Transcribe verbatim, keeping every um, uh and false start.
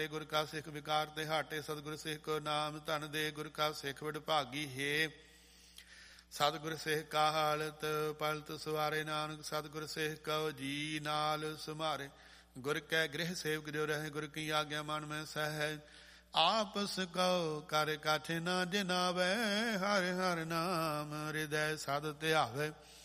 ਗੁਰ ਕਾ ਸਿੱਖ ਵਿਕਾਰ ਤੇ ਹਾਟੇ, ਸਤਿਗੁਰ ਸਿੱਖ ਕੋ ਨਾਮ ਧਨ ਦੇ। ਗੁਰ ਕਾ ਸਿੱਖ ਵਡਭਾਗੀ ਹੈ, ਸਤਿਗੁਰ ਸਿੱਖ ਕਾ ਹਾਲਤ ਪਲਤ ਸਵਾਰੇ। ਨਾਨਕ ਸਤਿਗੁਰ ਸਿੱਖ ਕਉ ਜੀ ਨਾਲ ਸੁਮਾਰੇ। ਗੁਰ ਕੈ ਗ੍ਰਹਿ ਸੇਵਕ ਜੋ ਰਹੇ, ਗੁਰ ਕੀ ਆਗਿਆ ਮਨ ਮੈਂ ਸਹਿਜ। ਆਪਸ ਕਉ ਕਰ ਕਾਠੇ ਨਾ ਜਿਨਾਵੇ, ਹਰਿ ਹਰਿ ਨਾਮ ਹਿਰਦੈ ਸਦ ਧਿਆਵੇ।